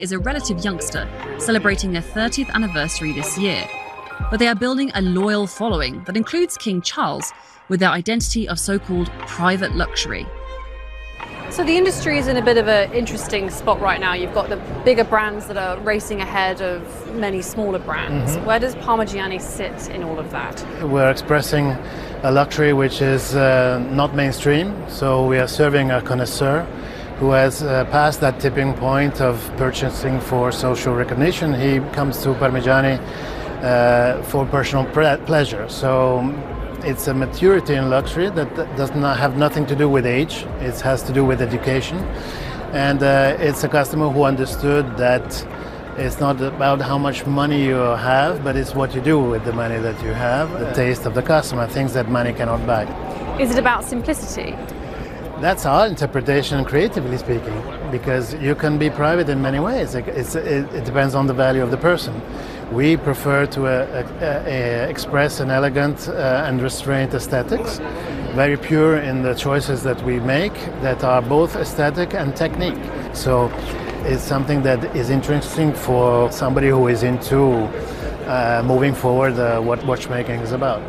is a relative youngster celebrating their 30th anniversary this year. But they are building a loyal following that includes King Charles with their identity of so-called private luxury. So the industry is in a bit of an interesting spot right now. You've got the bigger brands that are racing ahead of many smaller brands. Where does Parmigiani sit in all of that? We're expressing a luxury which is not mainstream, so we are serving a connoisseur who has passed that tipping point of purchasing for social recognition. He comes to Parmigiani for personal pleasure. So it's a maturity in luxury that does not have nothing to do with age. It has to do with education. And it's a customer who understood that it's not about how much money you have, but it's what you do with the money that you have, the taste of the customer, things that money cannot buy. Is it about simplicity? That's our interpretation, creatively speaking, because you can be private in many ways. It depends on the value of the person. We prefer to express an elegant and restrained aesthetics, very pure in the choices that we make that are both aesthetic and technique. So it's something that is interesting for somebody who is into moving forward what watchmaking is about.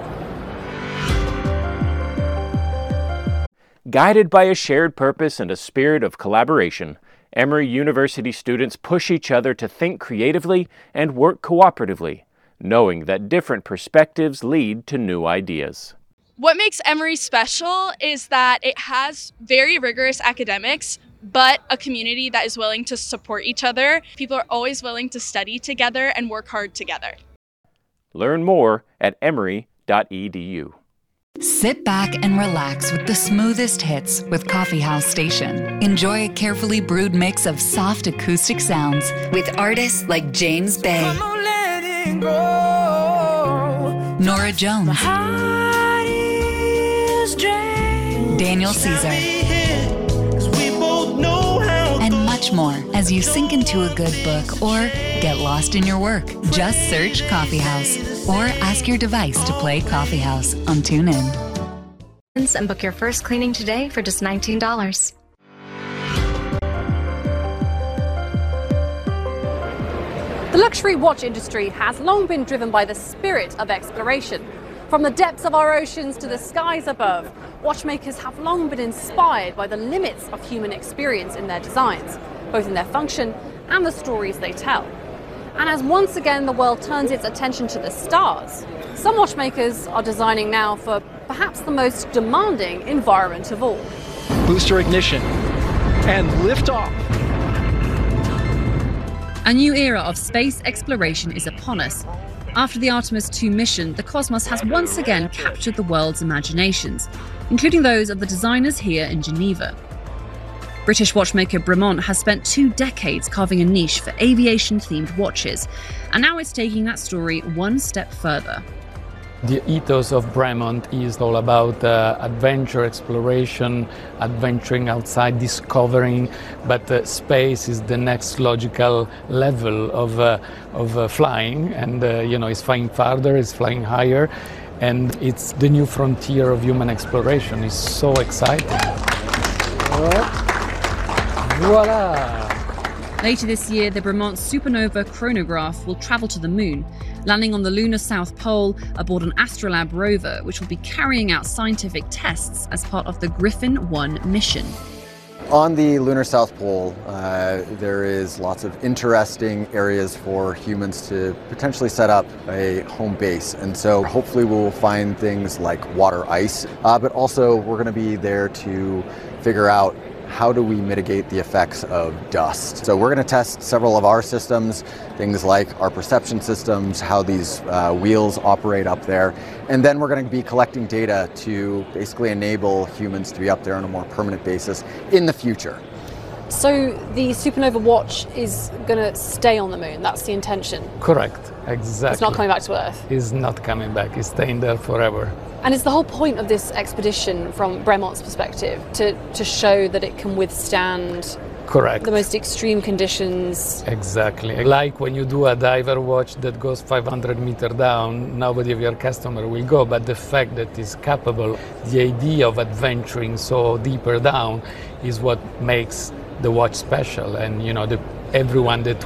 Guided by a shared purpose and a spirit of collaboration, Emory University students push each other to think creatively and work cooperatively, knowing that different perspectives lead to new ideas. What makes Emory special is that it has very rigorous academics, but a community that is willing to support each other. People are always willing to study together and work hard together. Learn more at emory.edu. Sit back and relax with the smoothest hits with Coffee House Station. Enjoy a carefully brewed mix of soft acoustic sounds with artists like James Bay, Nora Jones, Daniel Caesar, and much more as you sink into a good book or get lost in your work. Just search Coffee House or ask your device to play Coffee House on TuneIn. And book your first cleaning today for just $19. The luxury watch industry has long been driven by the spirit of exploration. From the depths of our oceans to the skies above, watchmakers have long been inspired by the limits of human experience in their designs, both in their function and the stories they tell. And as once again the world turns its attention to the stars, some watchmakers are designing now for perhaps the most demanding environment of all. Booster ignition and liftoff. A new era of space exploration is upon us. After the Artemis II mission, the cosmos has once again captured the world's imaginations, including those of the designers here in Geneva. British watchmaker Bremont has spent 2 decades carving a niche for aviation-themed watches, and now it's taking that story one step further. The ethos of Bremont is all about adventure, exploration, adventuring outside, discovering, but space is the next logical level of flying, and it's flying farther, it's flying higher, and it's the new frontier of human exploration. It's so exciting. Voila! Later this year, the Bremont Supernova chronograph will travel to the moon, landing on the lunar South Pole aboard an Astrolab rover, which will be carrying out scientific tests as part of the Griffin 1 mission. On the lunar South Pole, there is lots of interesting areas for humans to potentially set up a home base. And so hopefully we'll find things like water ice, but also we're going to be there to figure out how do we mitigate the effects of dust. So we're going to test several of our systems, things like our perception systems, how these wheels operate up there, and then we're going to be collecting data to basically enable humans to be up there on a more permanent basis in the future. So the Supernova watch is going to stay on the moon, that's the intention? Correct, exactly. It's not coming back to Earth? It's not coming back, it's staying there forever. And is the whole point of this expedition, from Bremont's perspective, to show that it can withstand Correct. The most extreme conditions? Exactly. Like when you do a diver watch that goes 500 meters down, nobody of your customer will go, but the fact that it's capable, the idea of adventuring so deeper down is what makes the watch special. And everyone that